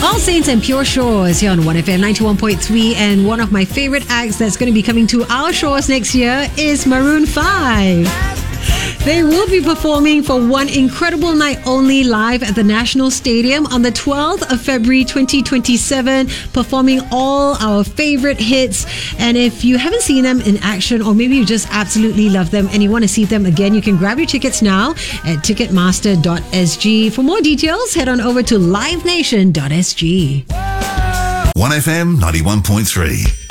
All Saints and Pure Shores here on 1FM 91.3, and one of my favorite acts that's going to be coming to our shores next year is Maroon 5. They will be performing for one incredible night only live at the National Stadium on the 12th of February 2027, performing all our favorite hits. And if you haven't seen them in action, or maybe you just absolutely love them and you want to see them again, you can grab your tickets now at ticketmaster.sg. For more details, head on over to livenation.sg. 1FM 91.3.